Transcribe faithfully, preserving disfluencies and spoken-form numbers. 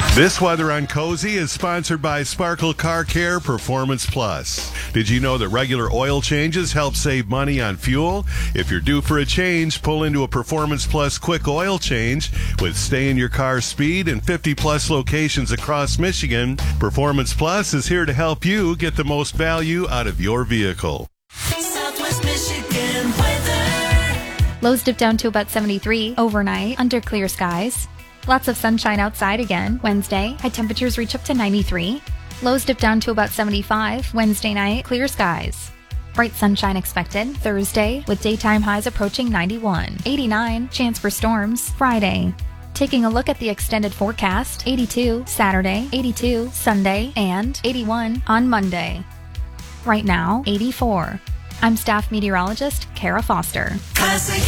This weather on Cozy is sponsored by Sparkle Car Care Performance Plus. Did you know that regular oil changes help save money on fuel? If you're due for a change, pull into a Performance Plus quick oil change. With stay in your car speed and fifty plus locations across Michigan, Performance Plus is here to help you get the most value out of your vehicle. Southwest Michigan weather. Lows dip down to about seventy-three overnight under clear skies. Lots of sunshine outside again. Wednesday, high temperatures reach up to ninety-three. Lows dip down to about seventy-five. Wednesday night, clear skies. Bright sunshine expected Thursday with daytime highs approaching ninety-one. eighty-nine, chance for storms Friday. Taking a look at the extended forecast, eighty-two Saturday, eighty-two Sunday, and eighty-one on Monday. Right now, eighty-four. I'm staff meteorologist Kara Foster. Classic